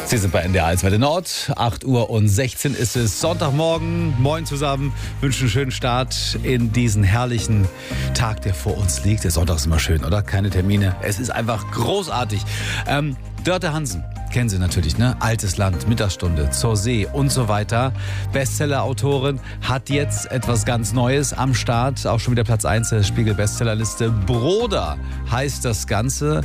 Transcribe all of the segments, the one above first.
Sie sind bei NDR 1 Welle Nord. 8:16 Uhr ist es. Sonntagmorgen. Moin zusammen. Wünschen einen schönen Start in diesen herrlichen Tag, der vor uns liegt. Der Sonntag ist immer schön, oder? Keine Termine. Es ist einfach großartig. Dörte Hansen. Kennen Sie natürlich, ne? Altes Land, Mittagsstunde, Zur See und so weiter. Bestseller-Autorin hat jetzt etwas ganz Neues am Start. Auch schon wieder Platz 1 der Spiegel-Bestsellerliste. Broder heißt das Ganze.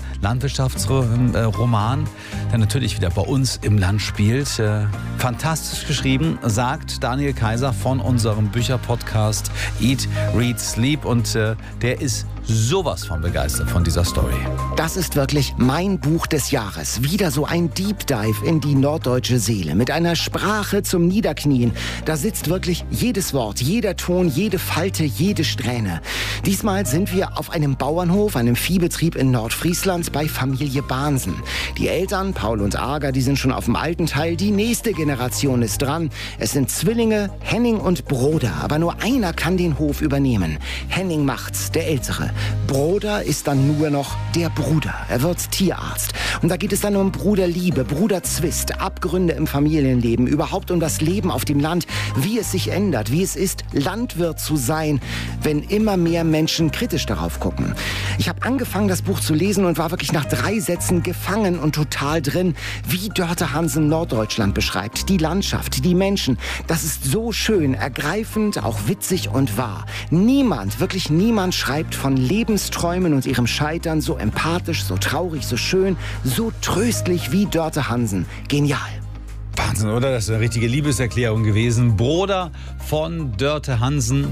Landwirtschaftsroman, der natürlich wieder bei uns im Land spielt. Fantastisch geschrieben, sagt Daniel Kaiser von unserem Bücherpodcast Eat, Read, Sleep. Und der ist sowas von begeistert von dieser Story. Das ist wirklich mein Buch des Jahres. Wieder so ein Deep Dive in die norddeutsche Seele. Mit einer Sprache zum Niederknien. Da sitzt wirklich jedes Wort, jeder Ton, jede Falte, jede Strähne. Diesmal sind wir auf einem Bauernhof, einem Viehbetrieb in Nordfriesland bei Familie Bahnsen. Die Eltern, Paul und Ager, die sind schon auf dem alten Teil. Die nächste Generation ist dran. Es sind Zwillinge, Henning und Broder. Aber nur einer kann den Hof übernehmen. Henning macht's, der Ältere. Broder ist dann nur noch der Bruder. Er wird Tierarzt. Und da geht es dann um Bruderliebe, Bruderzwist, Abgründe im Familienleben, überhaupt um das Leben auf dem Land, wie es sich ändert, wie es ist, Landwirt zu sein, wenn immer mehr Menschen kritisch darauf gucken. Ich habe angefangen, das Buch zu lesen und war wirklich nach 3 Sätzen gefangen und total drin, wie Dörte Hansen Norddeutschland beschreibt. Die Landschaft, die Menschen, das ist so schön, ergreifend, auch witzig und wahr. Niemand, wirklich niemand schreibt von Lebensträumen und ihrem Scheitern so empathisch, so traurig, so schön, so tröstlich wie Dörte Hansen. Genial. Wahnsinn, oder? Das ist eine richtige Liebeserklärung gewesen. Broder von Dörte Hansen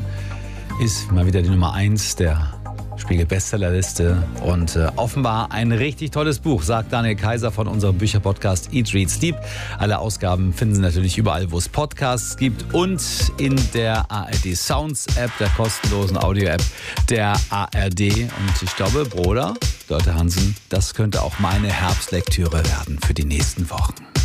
ist mal wieder die Nummer 1 der Spiegel-Bestsellerliste und offenbar ein richtig tolles Buch, sagt Daniel Kaiser von unserem Bücherpodcast Eat, Read, Sleep. Alle Ausgaben finden Sie natürlich überall, wo es Podcasts gibt und in der ARD Sounds App, der kostenlosen Audio-App der ARD. Und ich glaube, Broder, Dörte Hansen, das könnte auch meine Herbstlektüre werden für die nächsten Wochen.